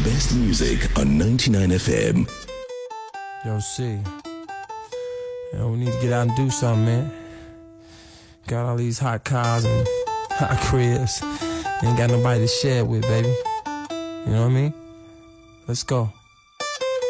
best music on 99 FM. Yo, C. Yo, we need to get out and do something, man. Got all these hot cars and hot cribs. Ain't got nobody to share it with, baby. You know what I mean? Let's go.